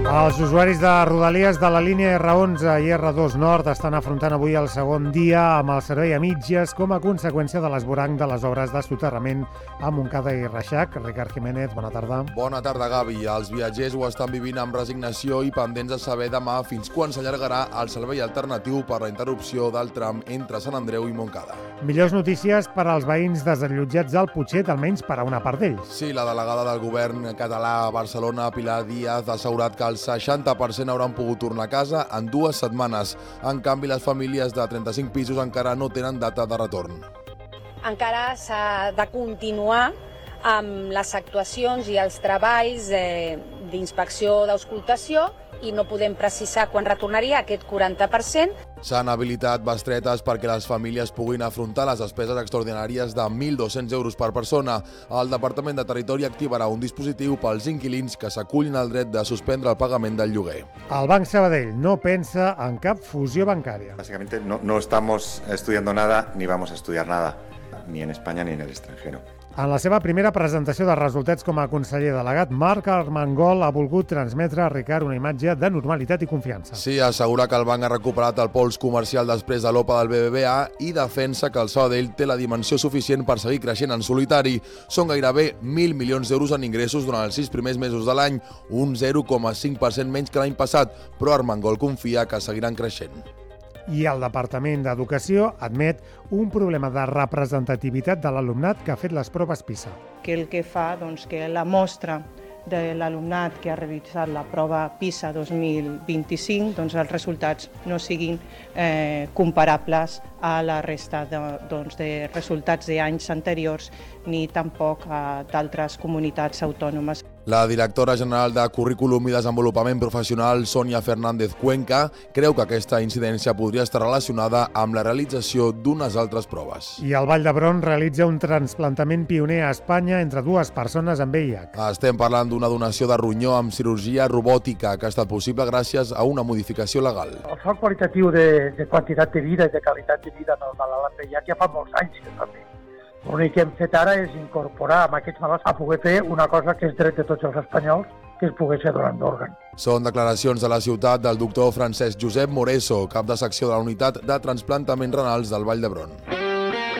Els usuaris de Rodalies de la línia R11 i R2 Nord estan afrontant avui el segon dia amb el servei a mitges com a conseqüència de l'esvoranc de les obres de soterrament a Montcada i Reixac. Ricard Jiménez, bona tarda. Bona tarda, Gavi. Els viatgers ho estan vivint amb resignació i pendents de saber demà fins quan s'allargarà el servei alternatiu per la interrupció del tram entre Sant Andreu i Montcada. Millors notícies per als veïns desallotjats al Putxet, almenys per a una part d'ells. Sí, la delegada del govern català a Barcelona, Pilar Díaz, ha assegurat que el 60% hauran pogut tornar a casa en 2 setmanes. En canvi, les famílies de 35 pisos encara no tenen data de retorn. Encara s'ha de continuar amb les actuacions i els treballs d'inspecció d'auscultació i no podem precisar quan retornaria aquest 40%. S'han habilitat bestretes perquè les famílies puguin afrontar les despeses extraordinàries de 1.200 euros per persona. El Departament de Territori activarà un dispositiu pels inquilins que s'acullin al dret de suspendre el pagament del lloguer. El Banc Sabadell no pensa en cap fusió bancària. Básicamente no estamos estudiando nada ni vamos a estudiar nada, ni en España ni en el extranjero. En la seva primera presentació de resultats com a conseller delegat, Marc Armengol ha volgut transmetre a Ricard una imatge de normalitat i confiança. Sí, assegura que el banc ha recuperat el pols comercial després de l'OPA del BBVA i defensa que el Sabadell té la dimensió suficient per seguir creixent en solitari. Són gairebé 1.000 milions d'euros en ingressos durant els 6 primers mesos de l'any, un 0,5% menys que l'any passat, però Armengol confia que seguiran creixent. I el Departament d'Educació admet un problema de representativitat de l'alumnat que ha fet les proves PISA. Que el que fa que la mostra de l'alumnat que ha realitzat la prova PISA 2025, els resultats no siguin comparables a la resta de resultats d'anys anteriors ni tampoc d'altres comunitats autònomes. La directora general de Currículum i Desenvolupament Professional, Sònia Fernández Cuenca, creu que aquesta incidència podria estar relacionada amb la realització d'unes altres proves. I el Vall d'Hebron realitza un trasplantament pioner a Espanya entre 2 persones amb VIH. Estem parlant d'una donació de ronyó amb cirurgia robòtica que ha estat possible gràcies a una modificació legal. El salt qualitatiu de quantitat de vida i de qualitat de vida del malalt amb VIH ja fa molts anys que està bé. L'únic que hem fet ara és incorporar amb aquests malalts a poder fer una cosa que és dret de tots els espanyols, que és poder ser donant d'òrgan. Són declaracions de la ciutat del doctor Francesc Josep Moreso, cap de secció de la unitat de trasplantament renals del Vall d'Hebron.